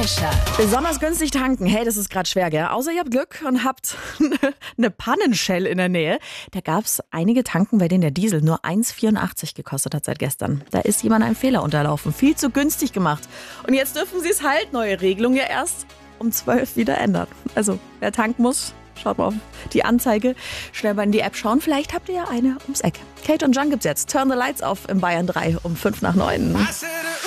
Fascia. Besonders günstig tanken, hey, das ist gerade schwer, gell? Außer ihr habt Glück und habt eine Pannenshell in der Nähe. Da gab es einige Tanken, bei denen der Diesel nur 1,84 gekostet hat seit gestern. Da ist jemand einem Fehler unterlaufen, viel zu günstig gemacht. Und jetzt dürfen sie es halt, neue Regelung ja erst um 12 wieder ändern. Also, wer tanken muss, schaut mal auf die Anzeige, schnell mal in die App schauen. Vielleicht habt ihr ja eine ums Eck. Kate und John gibt's jetzt. Turn the Lights Off im Bayern 3 um 5 nach 9.